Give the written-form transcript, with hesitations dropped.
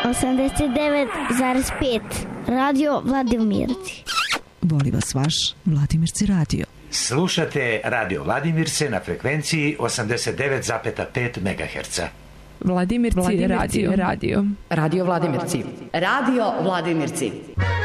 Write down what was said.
89,5 Radio Vladimirci. Voli vas vaš Vladimirci radio. Slušate Radio Vladimirce na frekvenciji 89,5 MHz. Vladimirci radio. Radio Vladimirci. Radio Vladimirci.